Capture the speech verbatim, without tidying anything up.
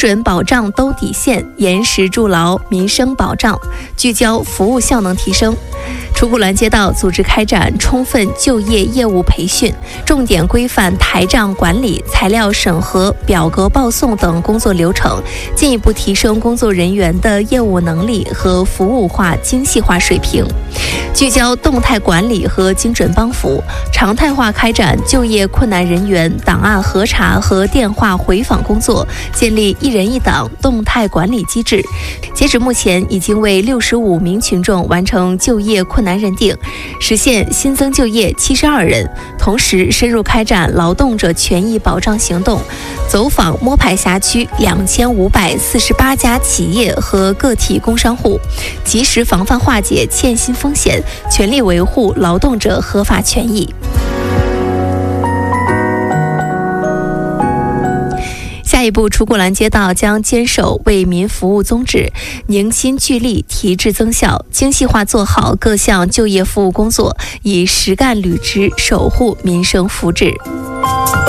准保障兜底线，严实筑牢民生保障，聚焦服务效能提升。楚古峦街道组织开展充分就业业务培训，重点规范台账管理、材料审核、表格报送等工作流程，进一步提升工作人员的业务能力和服务化、精细化水平。聚焦动态管理和精准帮扶，常态化开展就业困难人员档案核查和电话回访工作，建立一人一档动态管理机制。截止目前，已经为六十五名群众完成就业困难认定，实现新增就业七十二人。同时，深入开展劳动者权益保障行动，走访摸排辖区两千五百四十八家企业和个体工商户，及时防范化解欠薪风险，全力维护劳动者合法权益。下一步，楚古峦街道将坚守为民服务宗旨，凝心聚力提质增效，精细化做好各项就业服务工作，以实干履职守护民生福祉。